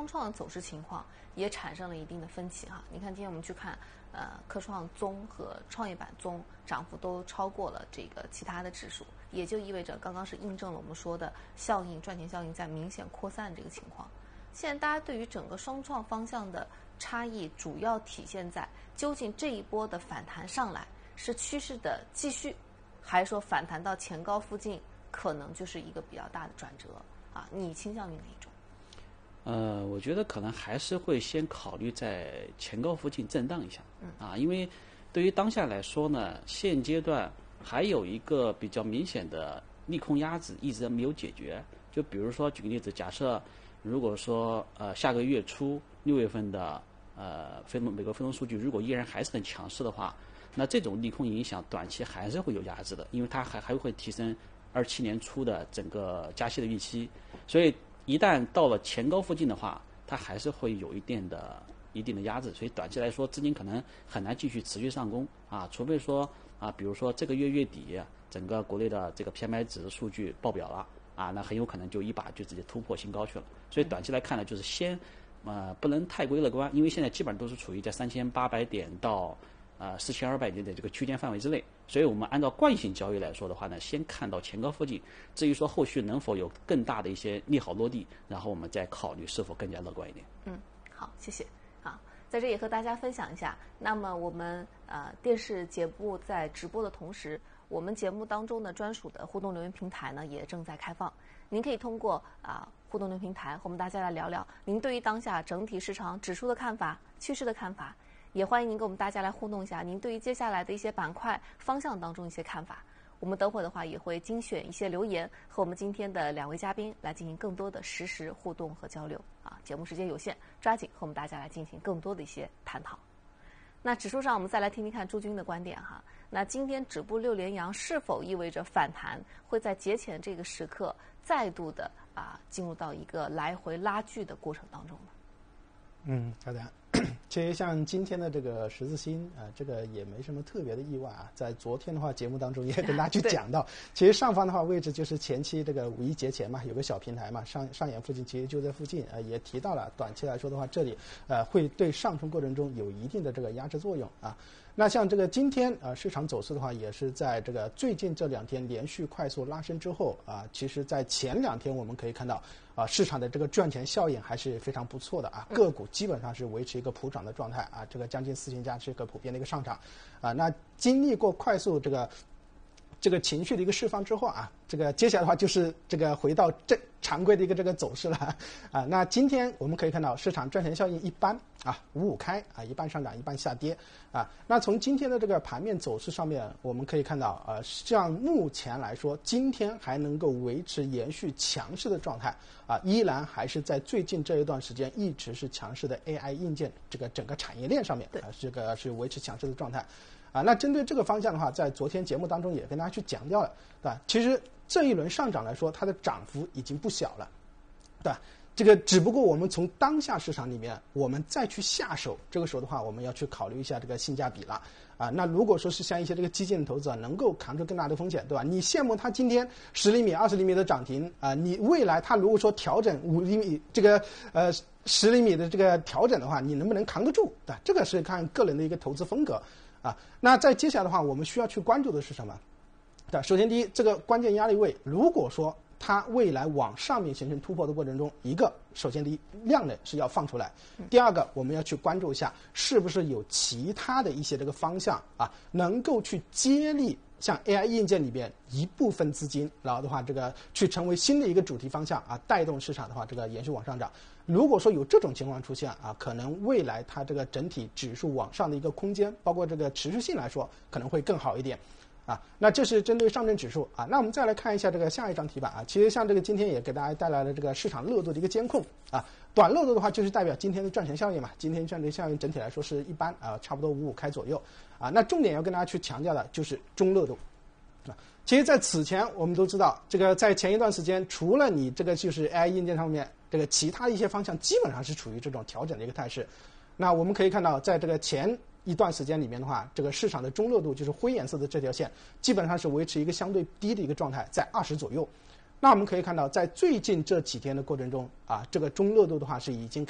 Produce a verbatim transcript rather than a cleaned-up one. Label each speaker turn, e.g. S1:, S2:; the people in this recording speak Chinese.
S1: 双创的走势情况也产生了一定的分歧哈。你看，今天我们去看，呃，科创综和创业板综涨幅都超过了这个其他的指数，也就意味着刚刚是印证了我们说的效应，赚钱效应在明显扩散这个情况。现在大家对于整个双创方向的差异，主要体现在究竟这一波的反弹上来是趋势的继续，还是说反弹到前高附近可能就是一个比较大的转折啊？你倾向于哪一种？
S2: 呃，我觉得可能还是会先考虑在前高附近震荡一下，嗯啊，因为对于当下来说呢，现阶段还有一个比较明显的利空压制一直没有解决。就比如说举个例子，假设如果说呃下个月初六月份的呃非农美国非农数据如果依然还是很强势的话，那这种利空影响短期还是会有压制的，因为它还还会提升二七年初的整个加息的预期，所以一旦到了前高附近的话，它还是会有一定的一定的压制，所以短期来说资金可能很难继续持续上攻啊，除非说啊，比如说这个月月底整个国内的这个 P M I 指数数据爆表了啊，那很有可能就一把就直接突破新高去了。所以短期来看呢，就是先呃不能太过于乐观，因为现在基本上都是处于在三千八百点到呃四千二百点的这个区间范围之内，所以我们按照惯性交易来说的话呢，先看到前高附近，至于说后续能否有更大的一些利好落地，然后我们再考虑是否更加乐观一点。
S1: 嗯，好，谢谢。啊，在这也和大家分享一下，那么我们呃电视节目在直播的同时，我们节目当中的专属的互动留言平台呢也正在开放，您可以通过啊、呃、互动留言平台和我们大家来聊聊您对于当下整体市场指数的看法、趋势的看法。也欢迎您跟我们大家来互动一下，您对于接下来的一些板块方向当中一些看法。我们等会儿的话也会精选一些留言，和我们今天的两位嘉宾来进行更多的实时互动和交流啊。节目时间有限，抓紧和我们大家来进行更多的一些探讨。那指数上，我们再来听听看朱军的观点哈。那今天止步六连阳是否意味着反弹会在节前这个时刻再度的啊进入到一个来回拉锯的过程当中呢？
S3: 嗯，好的。其实像今天的这个十字星啊、呃，这个也没什么特别的意外啊。在昨天的话，节目当中也跟大家去讲到，其实上方的话位置就是前期这个五一节前嘛，有个小平台嘛，上上沿附近其实就在附近，呃，也提到了短期来说的话，这里呃会对上冲过程中有一定的这个压制作用啊。那像这个今天呃市场走势的话，也是在这个最近这两天连续快速拉升之后啊，其实在前两天我们可以看到啊，市场的这个赚钱效应还是非常不错的啊，个股基本上是维持一个普涨的状态啊，这个将近四千家是一个普遍的一个上涨啊。那经历过快速这个这个情绪的一个释放之后啊，这个接下来的话就是这个回到正常规的一个这个走势了啊。那今天我们可以看到市场赚钱效应一般啊，五五开啊，一半上涨一半下跌啊。那从今天的这个盘面走势上面，我们可以看到呃，像目前来说，今天还能够维持延续强势的状态啊，依然还是在最近这一段时间一直是强势的 A I 硬件这个整个产业链上面啊，这个是维持强势的状态。啊，那针对这个方向的话，在昨天节目当中也跟大家去讲掉了，对吧？其实这一轮上涨来说，它的涨幅已经不小了，对吧？这个只不过我们从当下市场里面，我们再去下手，这个时候的话，我们要去考虑一下这个性价比了啊。那如果说是像一些这个基金的投资者能够扛住更大的风险，对吧？你羡慕它今天十厘米、二十厘米的涨停啊，你未来它如果说调整五厘米，这个呃十厘米的这个调整的话，你能不能扛得住？对吧？这个是看个人的一个投资风格。啊，那在接下来的话，我们需要去关注的是什么？对，首先第一，这个关键压力位，如果说它未来往上面形成突破的过程中，一个首先第一量能是要放出来，第二个我们要去关注一下是不是有其他的一些这个方向啊，能够去接力像 A I 硬件里边一部分资金，然后的话这个去成为新的一个主题方向啊，带动市场的话这个延续往上涨。如果说有这种情况出现啊，可能未来它这个整体指数往上的一个空间，包括这个持续性来说，可能会更好一点。啊，那这是针对上证指数啊。那我们再来看一下这个下一张题板啊。其实像这个今天也给大家带来了这个市场热度的一个监控啊。短热度的话，就是代表今天的赚钱效应嘛。今天赚钱效应整体来说是一般啊，差不多五五开左右啊。那重点要跟大家去强调的就是中热度啊。其实，在此前我们都知道，这个在前一段时间，除了你这个就是 A I 硬件上面，这个其他一些方向基本上是处于这种调整的一个态势。那我们可以看到，在这个前一段时间里面的话，这个市场的中热度就是灰颜色的这条线，基本上是维持一个相对低的一个状态，在二十左右。那我们可以看到，在最近这几天的过程中啊，这个中热度的话是已经